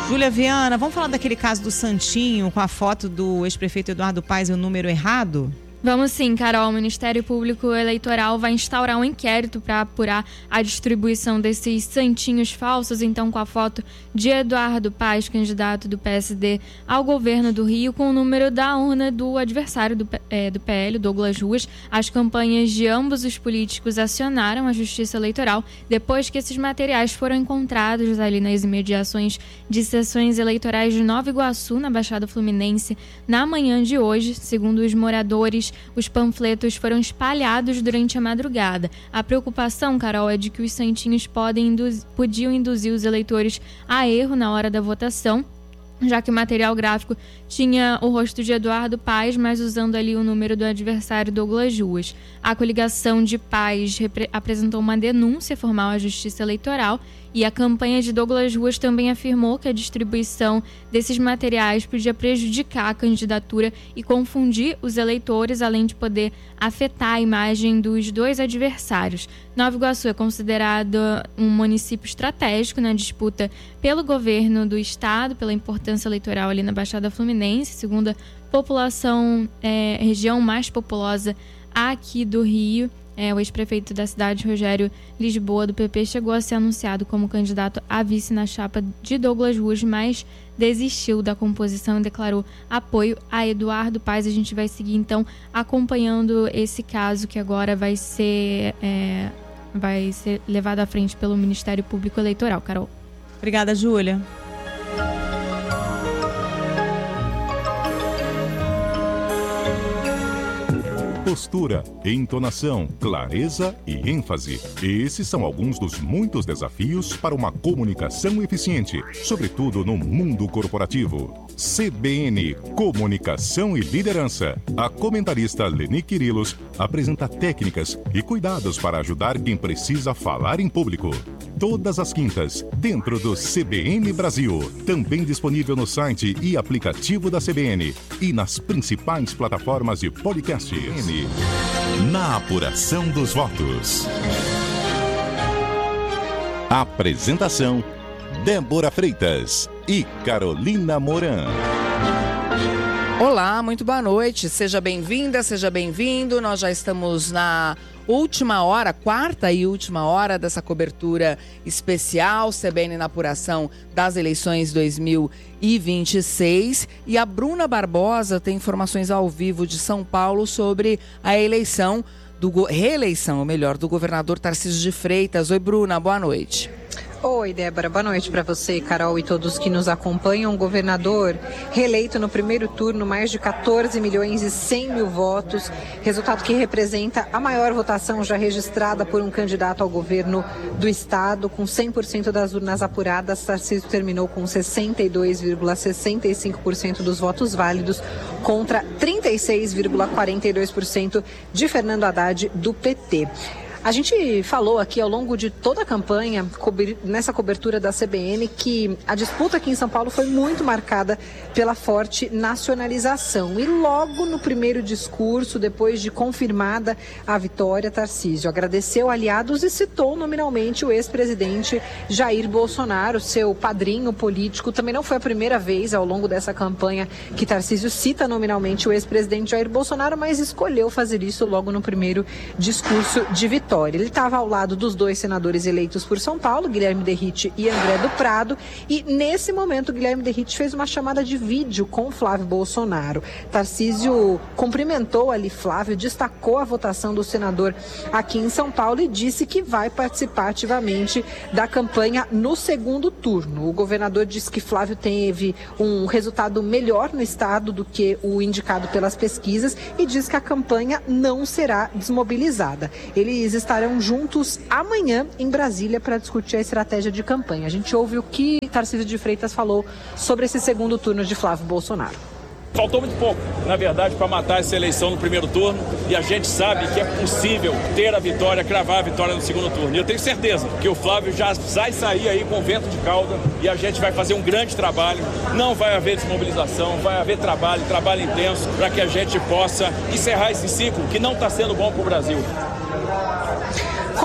Júlia Viana, vamos falar daquele caso do Santinho com a foto do ex-prefeito Eduardo Paes e o número errado? Vamos sim, Carol. O Ministério Público Eleitoral vai instaurar um inquérito para apurar a distribuição desses santinhos falsos, então com a foto de Eduardo Paes, candidato do PSD ao governo do Rio, com o número da urna do adversário do PL, Douglas Ruas. As campanhas de ambos os políticos acionaram a Justiça Eleitoral depois que esses materiais foram encontrados ali nas imediações de sessões eleitorais de Nova Iguaçu, na Baixada Fluminense, na manhã de hoje. Segundo os moradores, os panfletos foram espalhados durante a madrugada. A preocupação, Carol, é de que os santinhos podiam induzir os eleitores a erro na hora da votação, já que o material gráfico tinha o rosto de Eduardo Paes, mas usando ali o número do adversário Douglas Ruas. A coligação de Paes apresentou uma denúncia formal à Justiça Eleitoral e a campanha de Douglas Ruas também afirmou que a distribuição desses materiais podia prejudicar a candidatura e confundir os eleitores, além de poder afetar a imagem dos dois adversários. Nova Iguaçu é considerado um município estratégico na disputa pelo governo do estado, pela importância eleitoral ali na Baixada Fluminense, segunda população, região mais populosa aqui do Rio. O ex-prefeito da cidade, Rogério Lisboa, do PP, chegou a ser anunciado como candidato a vice na chapa de Douglas Ruas, mas desistiu da composição e declarou apoio a Eduardo Paes. A gente vai seguir, então, acompanhando esse caso que agora vai ser levado à frente pelo Ministério Público Eleitoral. Carol. Obrigada, Júlia. Postura, entonação, clareza e ênfase. Esses são alguns dos muitos desafios para uma comunicação eficiente, sobretudo no mundo corporativo. CBN, Comunicação e Liderança. A comentarista Leni Quirilos apresenta técnicas e cuidados para ajudar quem precisa falar em público. Todas as quintas, dentro do CBN Brasil. Também disponível no site e aplicativo da CBN e nas principais plataformas de podcast. Na apuração dos votos. Apresentação: Débora Freitas e Carolina Moran. Olá, muito boa noite. Seja bem-vinda, seja bem-vindo. Nós já estamos na última hora, quarta e última hora dessa cobertura especial CBN na apuração das eleições 2026. E a Bruna Barbosa tem informações ao vivo de São Paulo sobre a reeleição do governador Tarcísio de Freitas. Oi, Bruna, boa noite. Oi, Débora. Boa noite para você, Carol, e todos que nos acompanham. O governador reeleito no primeiro turno, mais de 14 milhões e 100 mil votos, resultado que representa a maior votação já registrada por um candidato ao governo do estado. Com 100% das urnas apuradas, Tarcísio terminou com 62,65% dos votos válidos contra 36,42% de Fernando Haddad, do PT. A gente falou aqui ao longo de toda a campanha, nessa cobertura da CBN, que a disputa aqui em São Paulo foi muito marcada pela forte nacionalização. E logo no primeiro discurso, depois de confirmada a vitória, Tarcísio agradeceu aliados e citou nominalmente o ex-presidente Jair Bolsonaro, seu padrinho político. Também não foi a primeira vez ao longo dessa campanha que Tarcísio cita nominalmente o ex-presidente Jair Bolsonaro, mas escolheu fazer isso logo no primeiro discurso de vitória. Ele estava ao lado dos dois senadores eleitos por São Paulo, Guilherme Derrite e André do Prado, e nesse momento Guilherme Derrite fez uma chamada de vídeo com Flávio Bolsonaro. Tarcísio cumprimentou ali Flávio, destacou a votação do senador aqui em São Paulo e disse que vai participar ativamente da campanha no segundo turno. O governador disse que Flávio teve um resultado melhor no estado do que o indicado pelas pesquisas e diz que a campanha não será desmobilizada. Eles estarão juntos amanhã em Brasília para discutir a estratégia de campanha. A gente ouve o que Tarcísio de Freitas falou sobre esse segundo turno de Flávio Bolsonaro. Faltou muito pouco, na verdade, para matar essa eleição no primeiro turno, e a gente sabe que é possível ter a vitória, cravar a vitória no segundo turno. E eu tenho certeza que o Flávio já vai sair aí com vento de cauda e a gente vai fazer um grande trabalho. Não vai haver desmobilização, vai haver trabalho intenso para que a gente possa encerrar esse ciclo que não está sendo bom para o Brasil.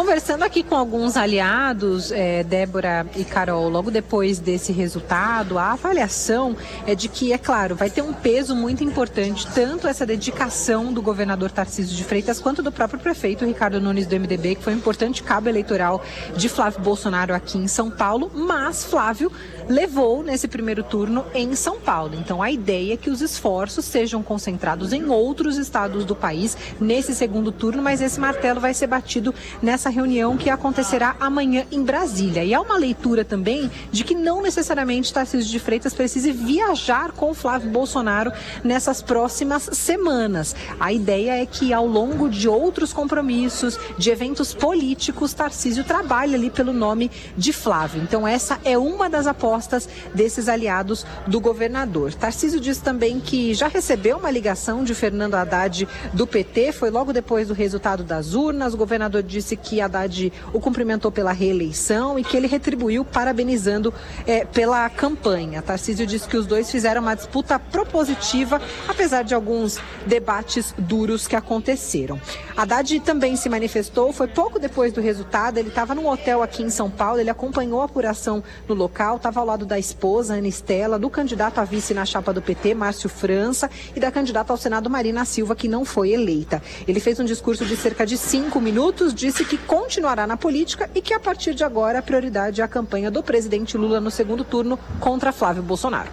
conversando aqui com alguns aliados, Débora e Carol, logo depois desse resultado, a avaliação é de que, é claro, vai ter um peso muito importante, tanto essa dedicação do governador Tarcísio de Freitas, quanto do próprio prefeito Ricardo Nunes do MDB, que foi um importante cabo eleitoral de Flávio Bolsonaro aqui em São Paulo, mas Flávio levou nesse primeiro turno em São Paulo. Então a ideia é que os esforços sejam concentrados em outros estados do país nesse segundo turno, mas esse martelo vai ser batido nessa reunião que acontecerá amanhã em Brasília. E há uma leitura também de que não necessariamente Tarcísio de Freitas precise viajar com Flávio Bolsonaro nessas próximas semanas. A ideia é que ao longo de outros compromissos, de eventos políticos, Tarcísio trabalhe ali pelo nome de Flávio. Então essa é uma das apostas desses aliados do governador. Tarcísio diz também que já recebeu uma ligação de Fernando Haddad do PT, foi logo depois do resultado das urnas. O governador disse que Haddad o cumprimentou pela reeleição e que ele retribuiu parabenizando pela campanha. Tarcísio disse que os dois fizeram uma disputa propositiva, apesar de alguns debates duros que aconteceram. Haddad também se manifestou, foi pouco depois do resultado, ele estava num hotel aqui em São Paulo, ele acompanhou a apuração no local, estava ao lado da esposa, Ana Estela, do candidato a vice na chapa do PT, Márcio França, e da candidata ao Senado, Marina Silva, que não foi eleita. Ele fez um discurso de cerca de 5 minutos, disse que continuará na política e que a partir de agora a prioridade é a campanha do presidente Lula no segundo turno contra Flávio Bolsonaro.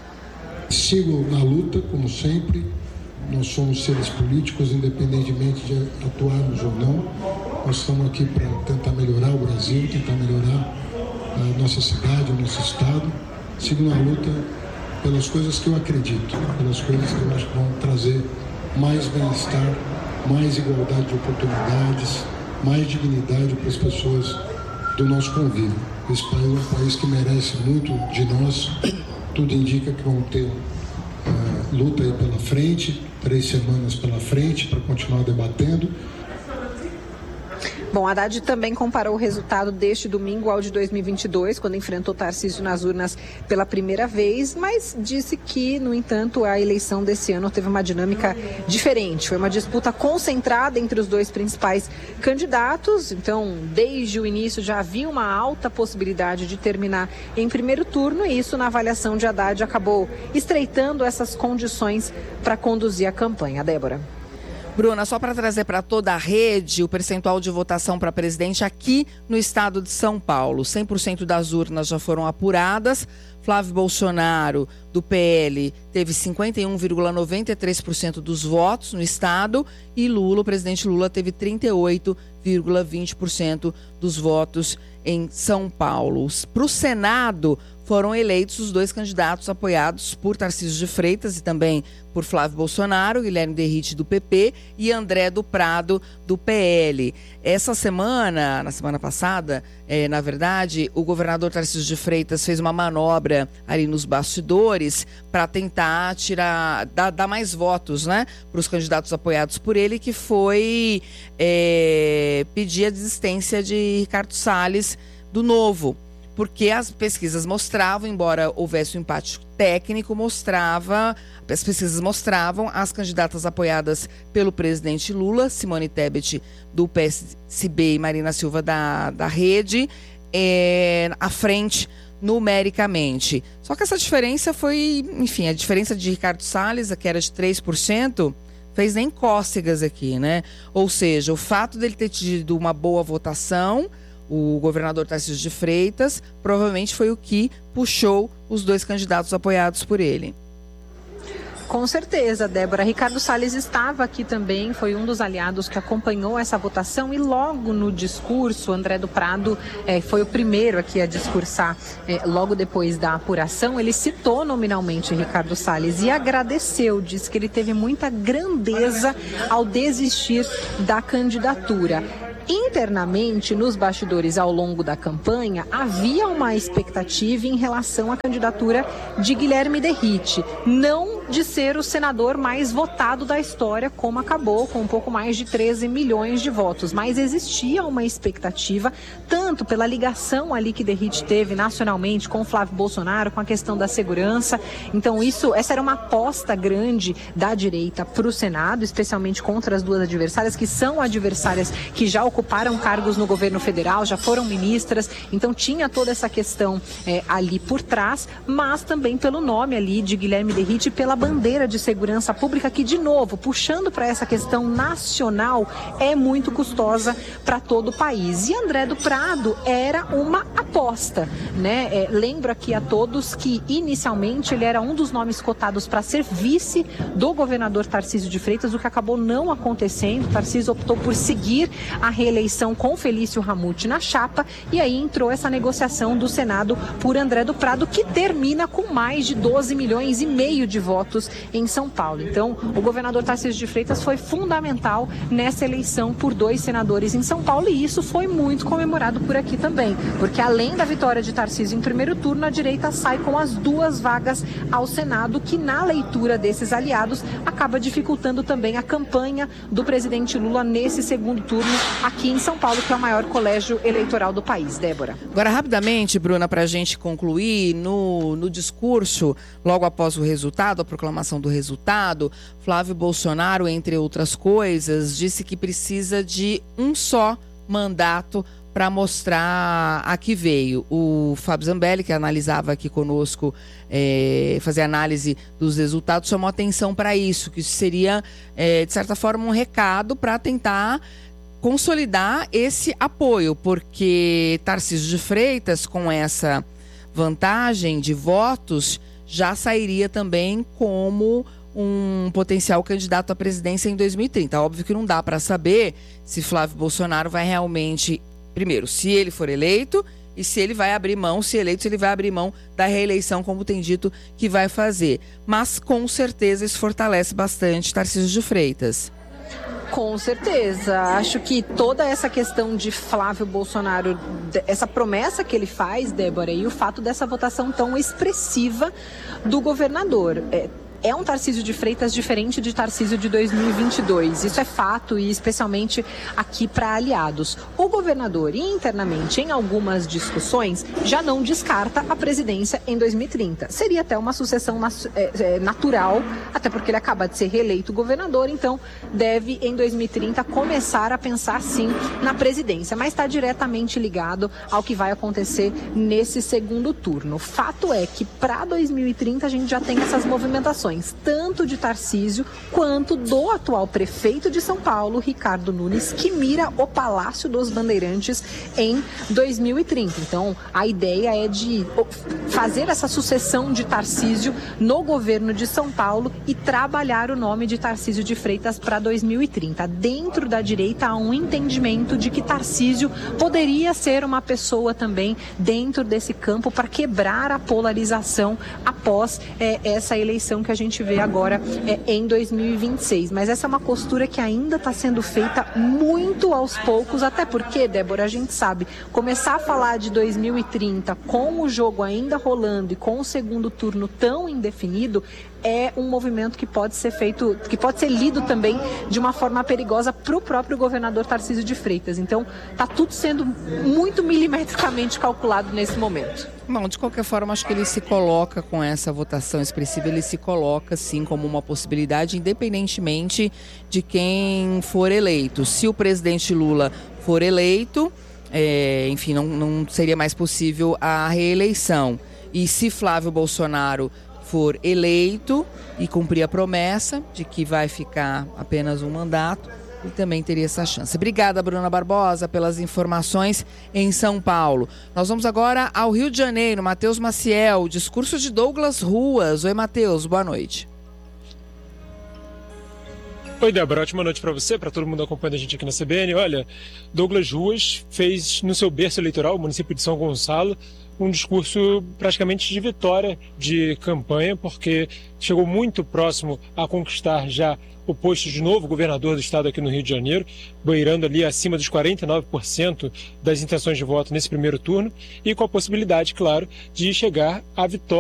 Sigo na luta, como sempre. Nós somos seres políticos, independentemente de atuarmos ou não. Nós estamos aqui para tentar melhorar o Brasil, tentar melhorar a nossa cidade, o nosso estado. Sigo na luta pelas coisas que eu acredito, pelas coisas que eu acho que vão trazer mais bem-estar, mais igualdade de oportunidades, mais dignidade para as pessoas do nosso convívio. Esse país é um país que merece muito de nós. Tudo indica que vamos ter luta aí pela frente, 3 semanas pela frente para continuar debatendo. Bom, Haddad também comparou o resultado deste domingo ao de 2022, quando enfrentou Tarcísio nas urnas pela primeira vez, mas disse que, no entanto, a eleição desse ano teve uma dinâmica diferente. Foi uma disputa concentrada entre os dois principais candidatos, então, desde o início já havia uma alta possibilidade de terminar em primeiro turno, e isso, na avaliação de Haddad, acabou estreitando essas condições para conduzir a campanha. Débora. Bruna, só para trazer para toda a rede o percentual de votação para presidente aqui no estado de São Paulo. 100% das urnas já foram apuradas. Flávio Bolsonaro, do PL, teve 51,93% dos votos no estado e Lula, o presidente Lula, teve 38,20% dos votos em São Paulo. Para o Senado, foram eleitos os 2 candidatos apoiados por Tarcísio de Freitas e também por Flávio Bolsonaro, Guilherme Derrite, do PP, e André do Prado, do PL. Essa semana, na semana passada, na verdade, o governador Tarcísio de Freitas fez uma manobra ali nos bastidores para tentar dar mais votos, né, para os candidatos apoiados por ele, que foi pedir a desistência de Ricardo Salles do Novo. Porque as pesquisas mostravam, embora houvesse um empate técnico, as pesquisas mostravam as candidatas apoiadas pelo presidente Lula, Simone Tebet, do PSB, e Marina Silva, da Rede, à frente numericamente. Só que essa diferença foi, enfim, a diferença de Ricardo Salles, que era de 3%, fez nem cócegas aqui, né? Ou seja, o fato dele ter tido uma boa votação, o governador Tarcísio de Freitas, provavelmente foi o que puxou os 2 candidatos apoiados por ele. Com certeza, Débora. Ricardo Salles estava aqui também, foi um dos aliados que acompanhou essa votação e logo no discurso, André do Prado foi o primeiro aqui a discursar logo depois da apuração. Ele citou nominalmente Ricardo Salles e agradeceu, disse que ele teve muita grandeza ao desistir da candidatura. Internamente, nos bastidores ao longo da campanha, havia uma expectativa em relação à candidatura de Guilherme Derrite. Não de ser o senador mais votado da história, como acabou, com um pouco mais de 13 milhões de votos. Mas existia uma expectativa, tanto pela ligação ali que Derrite teve nacionalmente com Flávio Bolsonaro, com a questão da segurança. Então essa era uma aposta grande da direita para o Senado, especialmente contra as duas adversárias, que são adversárias que já ocuparam cargos no governo federal, já foram ministras. Então tinha toda essa questão ali por trás, mas também pelo nome ali de Guilherme Derrite, pela bandeira de segurança pública, que, de novo, puxando para essa questão nacional, é muito custosa para todo o país. E André do Prado era uma aposta, né? Lembro aqui a todos que, inicialmente, ele era um dos nomes cotados para ser vice do governador Tarcísio de Freitas, o que acabou não acontecendo. Tarcísio optou por seguir a reeleição com Felício Ramute na chapa, e aí entrou essa negociação do Senado por André do Prado, que termina com mais de 12 milhões e meio de votos em São Paulo. Então, o governador Tarcísio de Freitas foi fundamental nessa eleição por 2 senadores em São Paulo, e isso foi muito comemorado por aqui também, porque além da vitória de Tarcísio em primeiro turno, a direita sai com as 2 vagas ao Senado, que na leitura desses aliados acaba dificultando também a campanha do presidente Lula nesse segundo turno aqui em São Paulo, que é o maior colégio eleitoral do país. Débora. Agora, rapidamente, Bruna, para a gente concluir, no discurso, logo após o resultado, a proclamação do resultado, Flávio Bolsonaro, entre outras coisas, disse que precisa de um só mandato para mostrar a que veio. O Fábio Zambelli, que analisava aqui conosco, fazer análise dos resultados, chamou atenção para isso, que isso seria, de certa forma, um recado para tentar consolidar esse apoio, porque Tarcísio de Freitas, com essa vantagem de votos, já sairia também como um potencial candidato à presidência em 2030. Óbvio que não dá para saber se Flávio Bolsonaro vai realmente, primeiro, se ele for eleito, e se ele vai abrir mão, se eleito, se ele vai abrir mão da reeleição, como tem dito que vai fazer. Mas, com certeza, isso fortalece bastante Tarcísio de Freitas. Com certeza. Acho que toda essa questão de Flávio Bolsonaro, essa promessa que ele faz, Débora, e o fato dessa votação tão expressiva do governador. É um Tarcísio de Freitas diferente de Tarcísio de 2022. Isso é fato, e especialmente aqui para aliados. O governador, internamente, em algumas discussões, já não descarta a presidência em 2030. Seria até uma sucessão natural, até porque ele acaba de ser reeleito governador, então deve, em 2030, começar a pensar, sim, na presidência. Mas está diretamente ligado ao que vai acontecer nesse segundo turno. Fato é que, para 2030, a gente já tem essas movimentações, tanto de Tarcísio quanto do atual prefeito de São Paulo, Ricardo Nunes, que mira o Palácio dos Bandeirantes em 2030. Então, a ideia é de fazer essa sucessão de Tarcísio no governo de São Paulo e trabalhar o nome de Tarcísio de Freitas para 2030. Dentro da direita há um entendimento de que Tarcísio poderia ser uma pessoa também dentro desse campo para quebrar a polarização após essa eleição que a gente vê agora em 2026. Mas essa é uma costura que ainda está sendo feita muito aos poucos, até porque, Débora, a gente sabe, começar a falar de 2030 com o jogo ainda rolando e com o segundo turno tão indefinido, é um movimento que pode ser feito, que pode ser lido também de uma forma perigosa para o próprio governador Tarcísio de Freitas. Então, está tudo sendo muito milimetricamente calculado nesse momento. Bom, de qualquer forma, acho que ele se coloca com essa votação expressiva, ele se coloca, sim, como uma possibilidade, independentemente de quem for eleito. Se o presidente Lula for eleito, enfim, não seria mais possível a reeleição. E se Flávio Bolsonaro for eleito e cumprir a promessa de que vai ficar apenas um mandato, ele também teria essa chance. Obrigada, Bruna Barbosa, pelas informações em São Paulo. Nós vamos agora ao Rio de Janeiro. Matheus Maciel, discurso de Douglas Ruas. Oi, Matheus, boa noite. Oi, Débora, ótima noite para você, para todo mundo acompanhando a gente aqui na CBN. Olha, Douglas Ruas fez no seu berço eleitoral, o município de São Gonçalo, um discurso praticamente de vitória de campanha, porque chegou muito próximo a conquistar já o posto de novo governador do estado aqui no Rio de Janeiro, beirando ali acima dos 49% das intenções de voto nesse primeiro turno, e com a possibilidade, claro, de chegar à vitória